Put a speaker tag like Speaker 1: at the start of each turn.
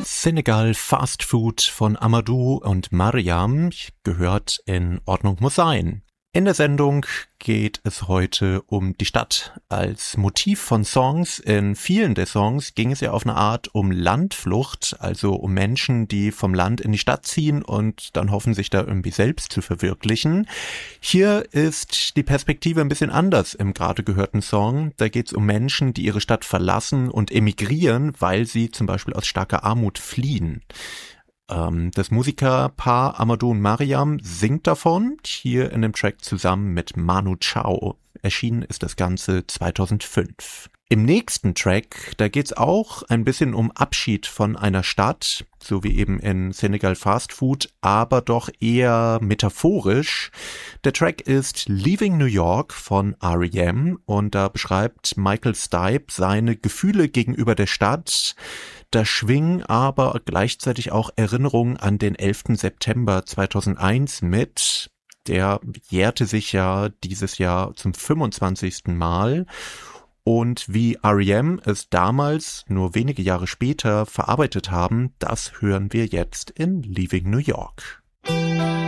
Speaker 1: Senegal Fast Food von Amadou und Mariam gehört in Ordnung muss sein. In der Sendung geht es heute um die Stadt. Als Motiv von Songs, in vielen der Songs ging es ja auf eine Art um Landflucht, also um Menschen, die vom Land in die Stadt ziehen und dann hoffen, sich da irgendwie selbst zu verwirklichen. Hier ist die Perspektive ein bisschen anders im gerade gehörten Song. Da geht es um Menschen, die ihre Stadt verlassen und emigrieren, weil sie zum Beispiel aus starker Armut fliehen. Das Musikerpaar Amadou und Mariam singt davon, hier in dem Track zusammen mit Manu Chao. Erschienen ist das Ganze 2005. Im nächsten Track, da geht's auch ein bisschen um Abschied von einer Stadt, so wie eben in Senegal Fast Food, aber doch eher metaphorisch. Der Track ist Leaving New York von R.E.M. und da beschreibt Michael Stipe seine Gefühle gegenüber der Stadt. Da schwingen aber gleichzeitig auch Erinnerungen an den 11. September 2001 mit. Der jährte sich ja dieses Jahr zum 25. Mal. Und wie R.E.M. es damals, nur wenige Jahre später, verarbeitet haben, das hören wir jetzt in Leaving New York.